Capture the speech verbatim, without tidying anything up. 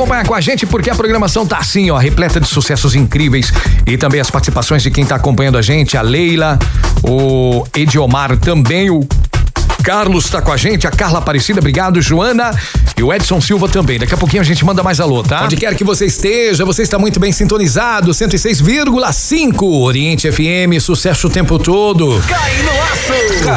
acompanhar com a gente porque a programação tá assim, ó, repleta de sucessos incríveis e também as participações de quem tá acompanhando a gente, a Leila, o Ediomar também, o Carlos tá com a gente, a Carla Aparecida, obrigado, Joana e o Edson Silva também. Daqui a pouquinho a gente manda mais alô, tá? Onde quer que você esteja, você está muito bem sintonizado, cento e seis vírgula cinco Oriente F M, sucesso o tempo todo. Cai no laço!